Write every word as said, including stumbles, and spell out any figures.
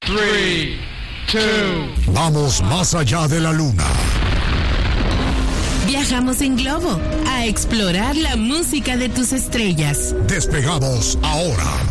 tres, dos. Vamos más allá de la luna. Viajamos en globo a explorar la música de tus estrellas. Despegamos ahora.